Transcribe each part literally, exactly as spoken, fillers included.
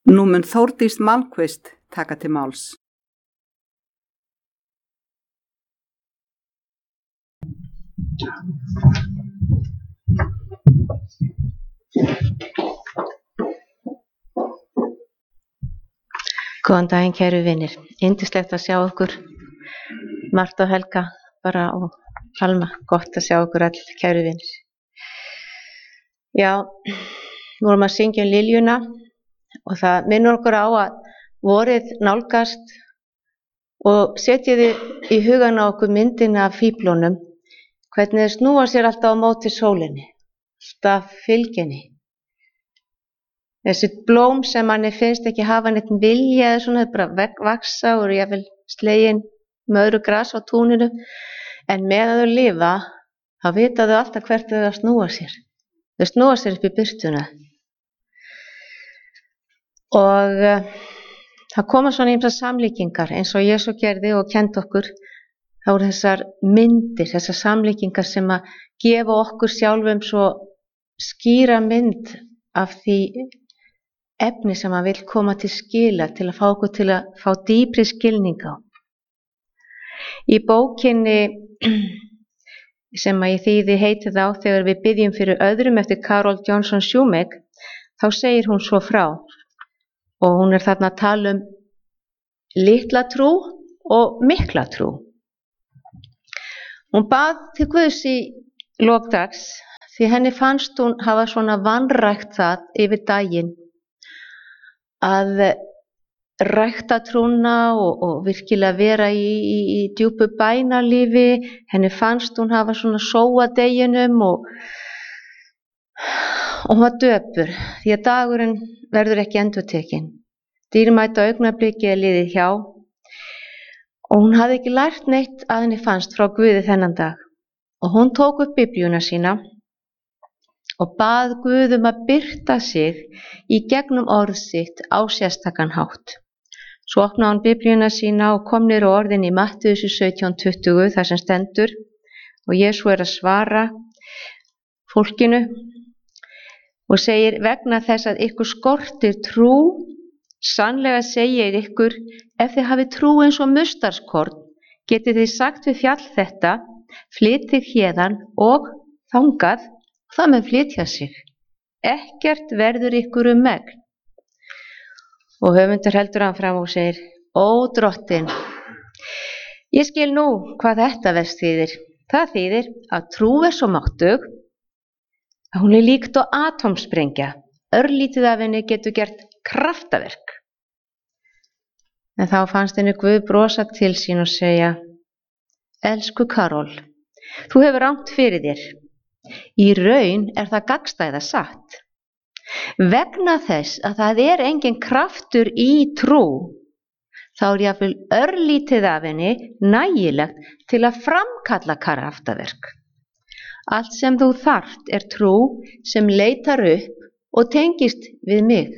Nú mun Þórdís Malmquist taka til máls. Góðan daginn, kæru vinir. Yndislegt að sjá okkur. Marta og Helga bara og Alma. Gott að sjá okkur all, kæru vinir. Já, við vorum að syngja um liljuna og það minnur okkur á að vorið nálgast og setjiði í hugan á okkur myndina af fíflunum, hvernig þau snúa sér alltaf á móti sólinni, alltaf fylginni. Þessi blóm sem manni finnst ekki hafa neitt vilja eða svona, þau bara vaksa og eru jafnvel slegin með öðru gras á túninu, en meðan þau lifa, þá vita þau alltaf hvert þau að snúa sér. Þau snúa sér upp í birtuna. Og uh, það koma svona ýmsar samlíkingar eins og Jesú gerði og kenndi okkur. Það voru þessar myndir, þessar samlíkingar sem að gefa okkur sjálfum svo skýra mynd af því efni sem að vil koma til skila, til að fá okkur til að fá dýpri skilning á. Í bókinni sem að ég þýði heitið á þegar við byggjum fyrir öðrum eftir Carol Johnson Shumack, þá segir hún svo frá. Og hún er þarna að tala um litla trú og mikla trú. Hún bað til Guðs í lok dags því henni fannst hún hafa svona vanrækt það yfir daginn að rækta trúna og, og virkilega vera í, í, í djúpu bænalífi. Henni fannst hún hafa svona sóa deginum og og hún var döpur því að dagurinn verður ekki endurtekinn. Dýrmæta augnablikið er liðið hjá og hún hafði ekki lært neitt að henni fannst frá Guði þennan dag. Og hún tók upp Biblíuna sína og bað Guð um að birta sig í gegnum orð sitt á sérstakan hátt. Svo opnaði hún Biblíuna sína og kom niður á orðin í Mattheus sautján tuttugu þar sem stendur og Jesú er að svara fólkinu og segir: vegna þess að ykkur skortir trú, sannlega segi ég ykkur, ef þið hafi trú eins og mustardskorn, getið þið sagt við fjall þetta, flytið héðan og þangað, og það mun flytja sig. Ekkert verður ykkur um megn. Og höfundur heldur hann fram og segir: ó drottin, ég skil nú hvað þetta verst þýðir. Það þýðir að trú er svo máttug að hún er líkt á atómsprengja. Örlítið af henni getur gert kraftaverk. En þá fannst henni Guð brosa til sín og segja: elsku Karol, þú hefur rangt fyrir þér. Í raun er það gagnstæða satt. Vegna þess að það er engin kraftur í trú, þá er jafnvel örlítið af henni nægilegt til að framkalla kraftaverk. Allt sem þú þarft er trú sem leitar upp og tengist við mig.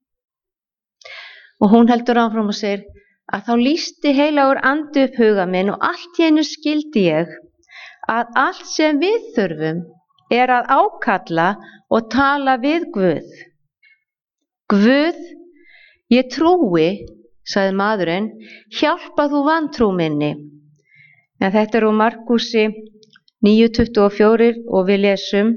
Og hún heldur áfram og segir að þá lýsti heilagur andi upp huga minn og allt í einu skildi ég að allt sem við þurfum er að ákalla og tala við Guð. Guð, ég trúi, sagði maðurinn, hjálpa þú vantrú minni. En þetta er úr Markúsi níu tuttugu og fjögur og við lesum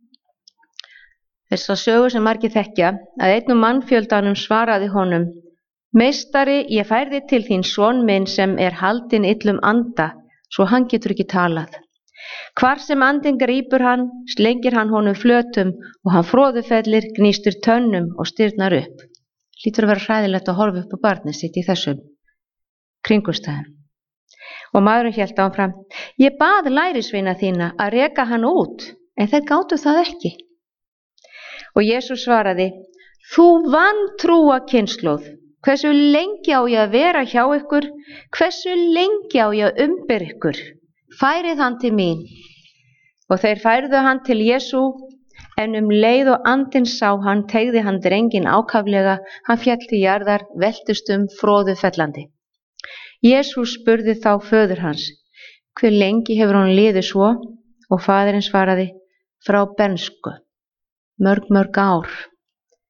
þessa sögu sem margir þekkja, að einn úr mannfjöldanum svaraði honum: meistari, ég færði til þín son minn sem er haldinn illum anda, svo hann getur ekki talað. Hvar sem andinn grípur hann, slengir hann honum flötum og hann froðufellir, gnýstur tönnum og stirðnar upp. Hlýtur að vera hræðilegt að horfa upp á barnið sitt í þessum kringumstæðum. Og maðurinn hélt áfram: ég bað lærisveina þína að reka hann út, en þeir gátu það ekki. Og Jesús svaraði: þú vantrúa kynslóð, hversu lengi á ég að vera hjá ykkur, hversu lengi á ég að umbera ykkur, færið hann til mín. Og þeir færðu hann til Jesú, en um leið og andinn sá hann, teygði hann drenginn ákaflega, hann féll til jarðar, veltist um froðu fellandi. Jesús spurði þá föður hans: hve lengi hefur hann liðið svo? Og faðirinn svaraði: frá bernsku, mörg mörg ár.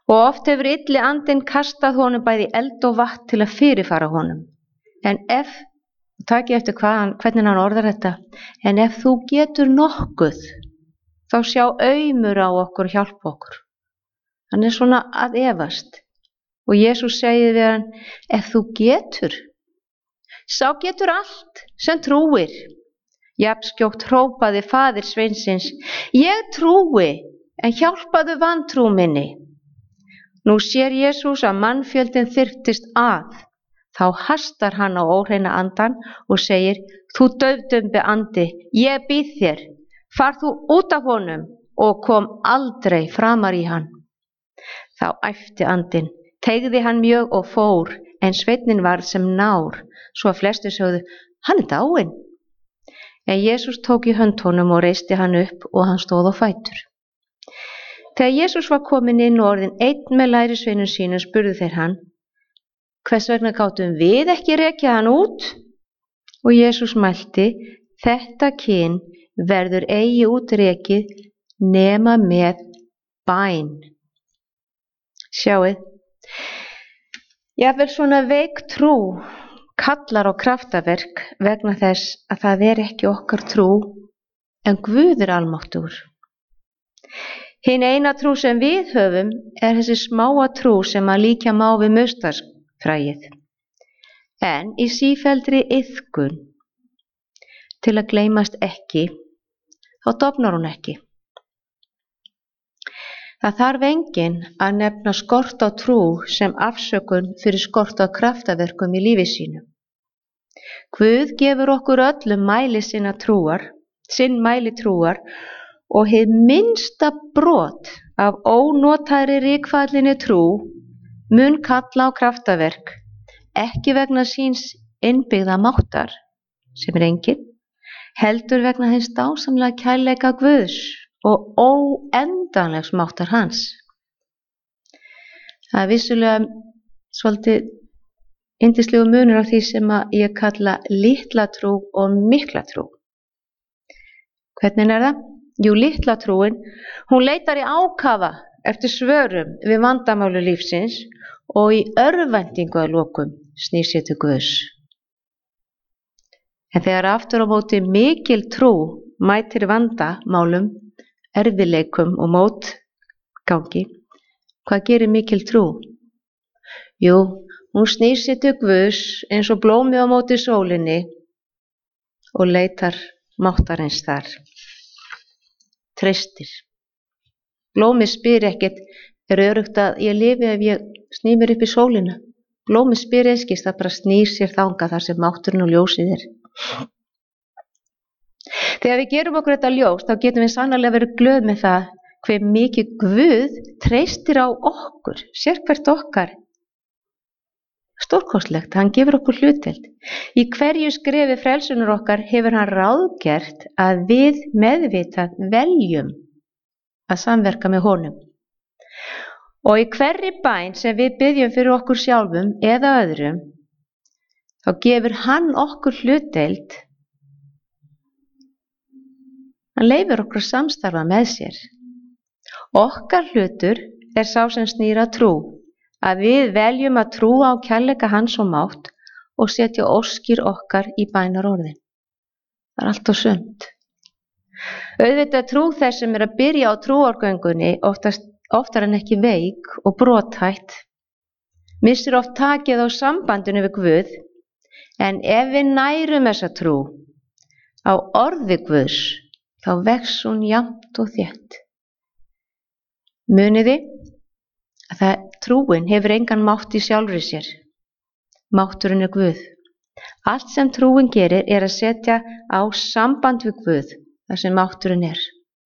Og oft hefur illi andinn kastað honum bæði eld og vatn til að fyrirfara honum. En ef, takið eftir hvað, hvernig hann orðar þetta, en ef þú getur nokkuð, þá sjá aumur á okkur og hjálpa okkur. Hann er svona að efast. Og Jesús segir við hann, ef þú getur, sá getur allt sem trúir. Jafnskjótt hrópaði faðir sveinsins, ég trúi, en hjálpaðu vantrú minni. Nú sér Jesús að mannfjöldin þyrptist að. Þá hastar hann á óhreina andan og segir, þú daufdumbi andi, ég býð þér, far þú út af honum og kom aldrei framar í hann. Þá æpti andinn, teygði hann mjög og fór, en sveinninn varð sem nár, svo að flestir sögðu, hann er dáinn. En Jesús tók í hönd honum og reisti hann upp og hann stóð á fætur. Þegar Jesús var kominn inn og orðinn einn með lærisveinum sínum spurðu þeir hann, hvers vegna gátum við ekki rekið hann út? Og Jesús mælti, þetta kyn verður eigi út rekið nema með bæn. Sjáið, jafnvel svona veik trú kallar á kraftaverk vegna þess að það er ekki okkar trú en Guð er almáttugur. Hin eina trú sem við höfum er þessi smáa trú sem að líkja má við mustarsfræið. En í sífelldri iðkun til að gleymast ekki, þá dofnar hún ekki. Það þarf enginn að nefna skort á trú sem afsökun fyrir skort á kraftaverkum í lífi sínu. Guð gefur okkur öllum mæli sinna trúar, sinn mæli trúar og hið minnsta brot af ónotaðri rykfallinni trú mun kalla á kraftaverk, ekki vegna síns innbyggða máttar, sem er enginn, heldur vegna hins dásamlega kærleika Guðs og óendanlegs máttar hans. Það er vissulega svolítið yndislegu munur á því sem að ég kalla litla trú og mikla trú. Hvernig er það? Jú, litla trúin, hún leitar í ákafa eftir svörum við vandamálu lífsins og í örvæntingu að lokum snýr sér til Guðs. En þegar aftur á móti mikil trú mætir vandamálum, erfiðleikum og mótgangi, hvað gerir mikil trú? Jú, hún snýr sér til Guðs eins og blómið á móti sólinni og leitar máttarins þar. Treystir. Blómið spyr ekkert, er öruggt að ég lifi ef ég sný mér upp í sólina? Blómið spyr einskis, það bara snýr sér þangað þar sem mátturinn og ljósið er. Þegar við gerum okkur þetta ljós, þá getum við sannarlega verið glöð með það hve mikið Guð treystir á okkur, sérhvert okkar. Stórkostlegt, hann gefur okkur hlutdeild. Í hverju skrefi frelsunar okkar hefur hann ráðgert að við meðvitað veljum að samverka með honum. Og í hverri bæn sem við biðjum fyrir okkur sjálfum eða öðrum, þá gefur hann okkur hlutdeild. Hann leyfir okkur að samstarfa með sér. Okkar hlutur er sá sem snýr að trú, að við veljum að trúa á kærleika hans og mátt og setja óskir okkar í bænarorðin. Það er allt og sumt. Auðvitað trú þess sem er að byrja á trúargöngunni oftast, oftar en ekki veik og brothætt, missir oft takið á sambandinu við Guð, en ef við nærum þessa trú á orði Guðs, þá vex hún jafnt og þétt. Muniði að það, trúin hefur engan mátt í sjálfri sér. Mátturinn er Guð. Allt sem trúin gerir er að setja á samband við Guð, þar sem mátturinn er.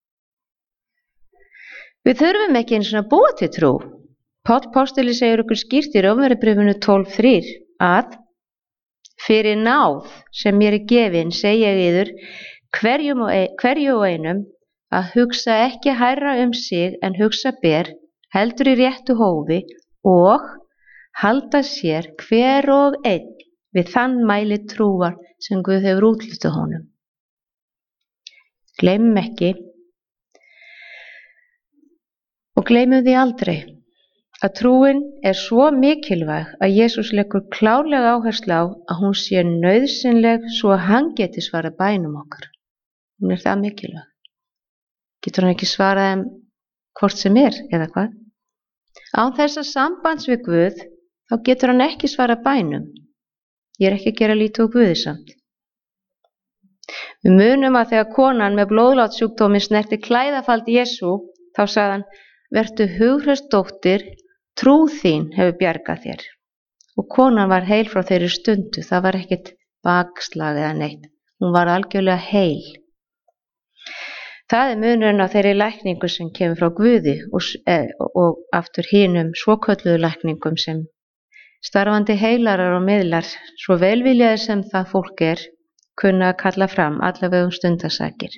Við þurfum ekki eins og að búa til trú. Páll postuli segir okkur skýrt í Rómverjabréfinu tólf þrjú að fyrir náð sem mér er gefin segja ég yður hverjum og ein, hverju og einum að hugsa ekki hærra um sig en hugsa ber, heldur í réttu hófi og halda sér hver og einn við þann mæli trúar sem Guð hefur útlitað honum. Gleymum ekki og gleymum því aldrei að trúin er svo mikilvæg að Jesús leggur klárlega áherslu á að hún sé nauðsynleg svo að hann geti svarað bænum okkar. Hún er það mikilvæg. Getur hann ekki svarað þeim hvort sem er eða hvað? Án þessa sambands við Guð þá getur hann ekki svarað bænum. Ég er ekki að gera lítið úr Guði samt. Við munum að þegar konan með blóðlátssjúkdómi snerti klæðafald Jesú, þá sagði hann, vertu hughröst dóttir, trú þín hefur bjargað þér. Og konan var heil frá þeirri stundu, það var ekkert bakslag eða neitt. Hún var algjörlega heil. Það er munurinn á þeirri lækningu sem kemur frá Guði og, eh, og aftur hinum svokölluðu lækningum sem starfandi heilarar og miðlar, svo velviljaðir sem það fólk er, kunna að kalla fram allavega um stundasakir.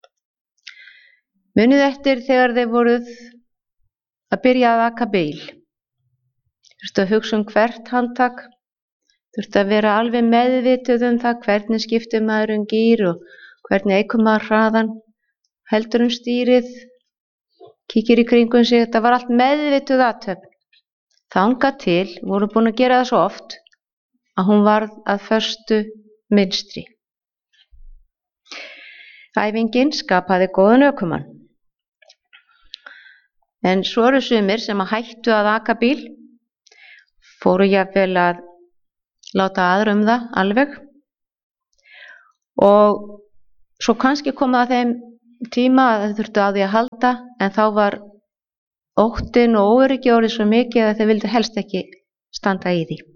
Munið eftir þegar þeir voruð að byrja að aka bíl. Þurftu að hugsa um hvert handtak, þurftu að vera alveg meðvituð um það hvernig skiptir maður um gír og hvernig eikum maður hraðan, heldur um stýrið, kíkir í kringum sig, þetta var allt meðvituð athöfn. Þangað til voru búin að gera það svo oft að hún varð að föstu mynstri. Æfingin skapaði góðan ökumann. En svo eru sumir sem að hættu að aka bíl, fóru jafnvel að láta aðra um það alveg og svo kannski kom það þeim tíma að þau þurftu á því að halda en þá var óttinn og óöryggi orðið svo mikið að þeir vildu helst ekki standa í því.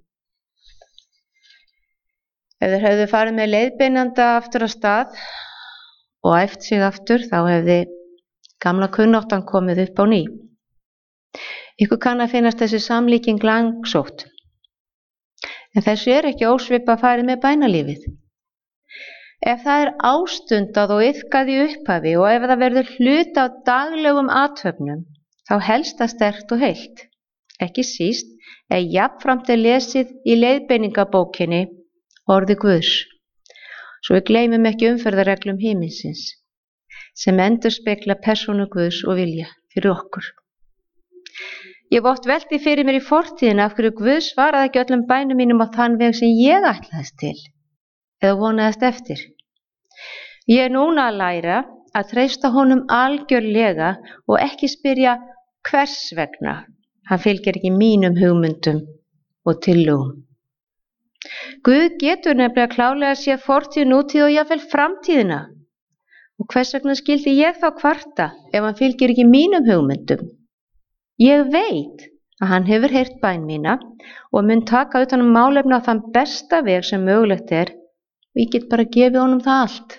Ef þeir hefðu farið með leiðbeinanda aftur af stað og æft sig aftur þá hefði gamla kunnáttan komið upp á ný. Ykkur kann að finnast þessi samlíking langsótt. En þessu er ekki ósvipað farið með bænalífið. Ef það er ástundað og iðkað í upphafi og ef það verður hluti af daglegum athöfnum, þá helst það sterkt og heilt. Ekki síst er jafnframt er lesið í leiðbeiningabókinni orði Guðs. Svo við gleymum ekki umferðarreglum himinsins, sem endurspegla persónu Guðs og vilja fyrir okkur. Ég hef oft velti fyrir mér í fortíðina af hverju Guð svaraði ekki öllum bænum mínum á þann veg sem ég ætlaðist til, eða vonaðist eftir. Ég er núna að læra að treysta honum algjörlega og ekki spyrja hvers vegna. Hann fylgir ekki mínum hugmyndum og tillögum. Guð getur nefnilega klárlega að sé fortíð, nútíð og jafnvel framtíðina. Og hvers vegna skildi ég þá kvarta ef hann fylgir ekki mínum hugmyndum? Ég veit að hann hefur heyrt bæn mína og mun taka utan um málefni á þann besta veg sem mögulegt er og ég get bara gefið honum það allt.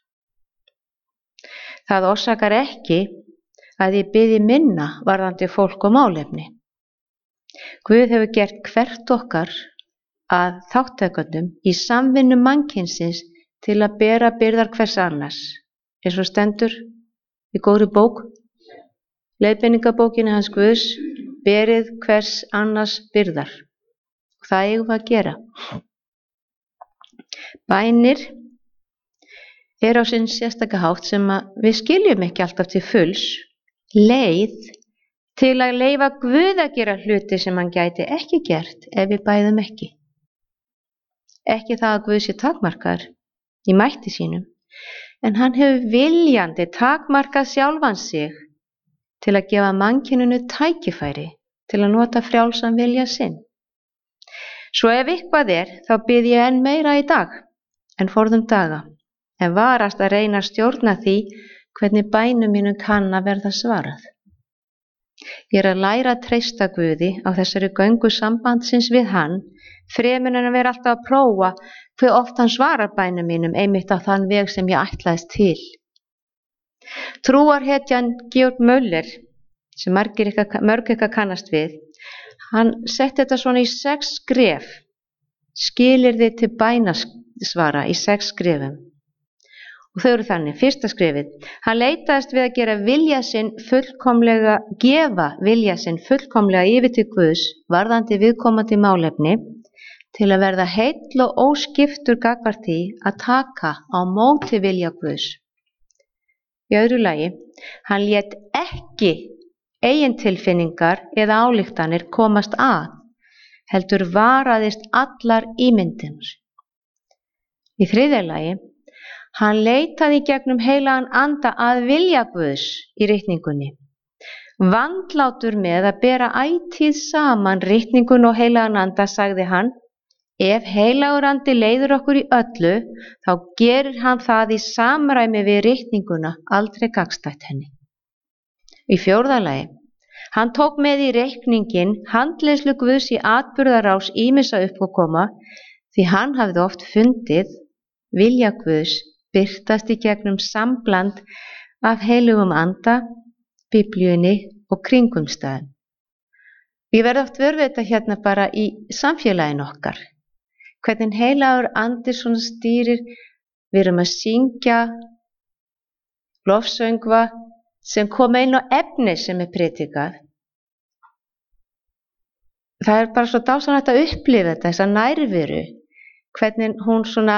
Það orsakar ekki að ég biðji minna varðandi fólk og málefni. Guð hefur gert hvert okkar að þáttakendum í samvinnu mannkynsins til að bera byrðar hvers annars, eins og stendur í góðri bók, leiðbeiningabókinni hans Guðs, berið hvers annars byrðar. Og það eigum við að gera. Bænir er á sinn sérstaka hátt sem við skiljum ekki alltaf til fulls, leið til að leyfa Guð að gera hluti sem hann gæti ekki gert ef við bæðum ekki. Ekki það að Guð sé takmarkaður í mætti sínum, en hann hefur viljandi takmarkað sjálfan sig til að gefa mannkyninu tækifæri til að nota frjálsan vilja sinn. Svo ef eitthvað er, þá bið ég enn meira í dag en forðum daga, en varast að reyna að stjórna því hvernig bænum mínum kann að verða svarað. Ég er að læra að treysta Guði á þessari göngu sambandsins við hann, fremur en að vera alltaf að prófa hve oft hann svarar bænum mínum einmitt á þann veg sem ég ætlaðist til. Trúarhetjan Georg Müller, sem margir ykkar, mörg ykkar kannast við, hann setti þetta svona í sex skref, skilyrði til bænasvara í sex skrefum. Og þau eru þannig, fyrsta skrefið, hann leitaðist við að gera vilja sinn fullkomlega, gefa vilja sinn fullkomlega yfir til Guðs varðandi viðkomandi málefni til að verða heill og óskiptur gagnvart því að taka á móti vilja Guðs. Í öðru lagi, hann lét ekki eigin tilfinningar eða ályktanir komast að, heldur varaðist allar ímyndirnar. Í þriðja lagi, hann leitaði í gegnum heilagan anda að vilja Guðs í ritningunni. Vandlátur með að bera ætíð saman ritningun og heilagan anda, sagði hann, ef heilagur andi leiður okkur í öllu, þá gerir hann það í samræmi við ritninguna, aldrei gagnstætt henni. Í fjórða lagi, hann tók með í reikningin handleiðslu Guðs í atburðarás ýmissa uppákoma, því hann hafði oft fundið vilja Guðs birtast í gegnum sambland af heilugum anda, Biblíunni og kringumstæðum. Ég verð oft vör við þetta hérna bara í samfélaginu okkar. Hvernig heilagur andi svona stýrir, við erum að syngja lofsöngva sem koma inn á efni sem er predikað. Það er bara svo dásamlegt að upplifa þetta, þessa nærveru, hvernig hún svona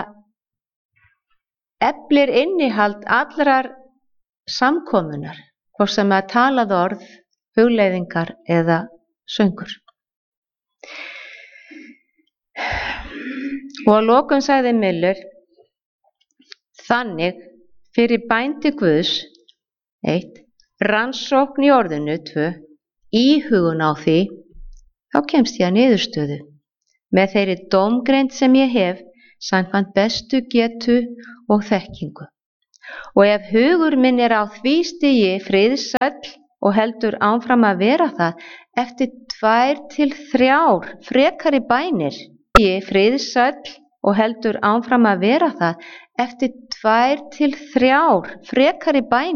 eflir innihald allrar samkomunar, hvort sem að talað orð, hugleiðingar eða söngur. Og að lokum sagði Miller, þannig fyrir bændi Guðs, eitt, rannsókn í orðinu, tvö, íhugun á því, þá kemst ég að niðurstöðu. Með þeirri dómgreind sem ég hef, samkvæmt bestu getu og þekkingu. Og ef hugur minn er á því stigi friðsæll og heldur áfram að vera það, eftir tvær til þrjár frekari bænir, friðsæll og heldur áfram að vera það, eftir tvær til þrjár frekari bænir,